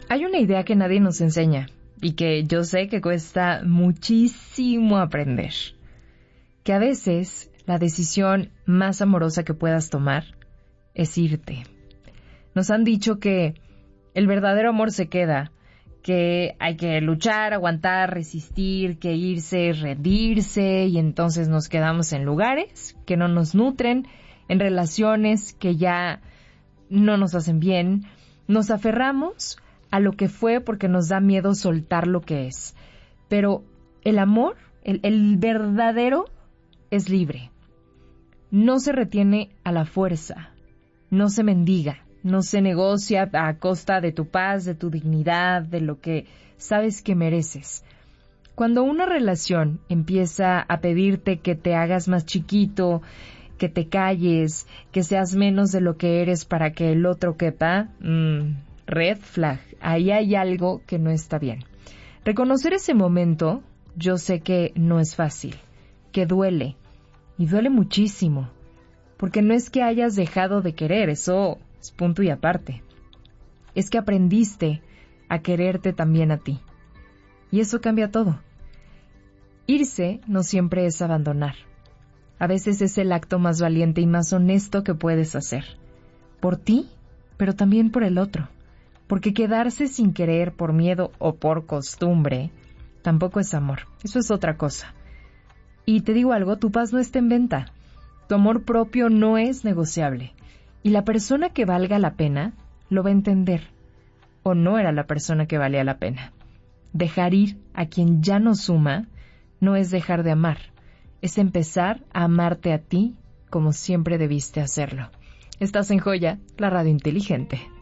Hay una idea que nadie nos enseña y que yo sé que cuesta muchísimo aprender. Que a veces la decisión más amorosa que puedas tomar es irte. Nos han dicho que el verdadero amor se queda, que hay que luchar, aguantar, resistir, que irse, rendirse, y entonces nos quedamos en lugares que no nos nutren, en relaciones que ya no nos hacen bien. Nos aferramos a lo que fue porque nos da miedo soltar lo que es. Pero el amor, el verdadero, es libre. No se retiene a la fuerza, no se mendiga, no se negocia a costa de tu paz, de tu dignidad, de lo que sabes que mereces. Cuando una relación empieza a pedirte que te hagas más chiquito, que te calles, que seas menos de lo que eres para que el otro quepa, red flag, ahí hay algo que no está bien. Reconocer ese momento, yo sé que no es fácil, que duele, y duele muchísimo, porque no es que hayas dejado de querer, eso es punto y aparte. Es que aprendiste a quererte también a ti, y eso cambia todo. Irse no siempre es abandonar. A veces es el acto más valiente y más honesto que puedes hacer. Por ti, pero también por el otro. Porque quedarse sin querer por miedo o por costumbre tampoco es amor. Eso es otra cosa. Y te digo algo, tu paz no está en venta. Tu amor propio no es negociable. Y la persona que valga la pena lo va a entender. O no era la persona que valía la pena. Dejar ir a quien ya no suma no es dejar de amar. Es empezar a amarte a ti como siempre debiste hacerlo. Estás en Joya, la radio inteligente.